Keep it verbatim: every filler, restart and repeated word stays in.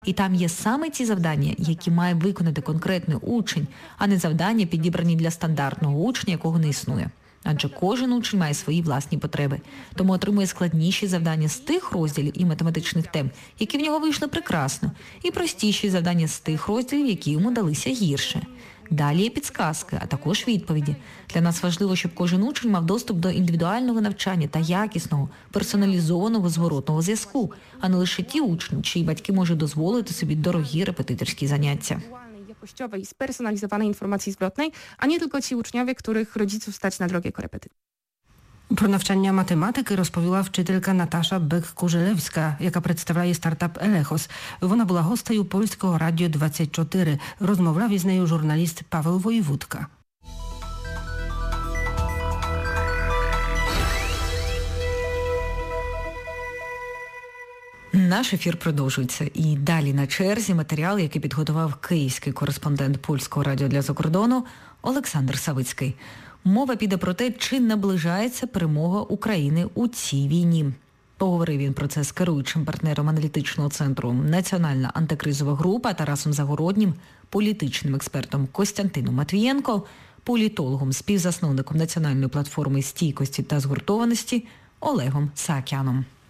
І там є саме ті завдання, які має виконати конкретний учень, а не завдання, підібрані для стандартного учня, якого не існує. Адже кожен учень має свої власні потреби, тому отримує складніші завдання з тих розділів і математичних тем, які в нього вийшли прекрасно, і простіші завдання з тих розділів, які йому далися гірше. Далі є підсказки, а також відповіді. Для нас важливо, щоб кожен учень мав доступ до індивідуального навчання та якісного, персоналізованого зворотного зв'язку, а не лише ті учні, чиї батьки можуть дозволити собі дорогі репетиторські заняття. Jakościowej, spersonalizowanej informacji zwrotnej, a nie tylko ci uczniowie, których rodziców stać na drogie korepetycje. Про навчання математики розповіла вчителька Наташа Бек-Кужелевська, яка представляє стартап «Елехос». Вона була гостею Польського радіо двадцять чотири. Розмовляв із нею журналіст Павел Воєвудка. Наш ефір продовжується. І далі на черзі матеріал, який підготував київський кореспондент Польського радіо для закордону Олександр Савицький. Мова піде про те, чи наближається перемога України у цій війні. Поговорив він про це з керуючим партнером аналітичного центру «Національна антикризова група» Тарасом Загороднім, політичним експертом Костянтином Матвієнко, політологом, співзасновником національної платформи стійкості та згуртованості Олегом Саакяном.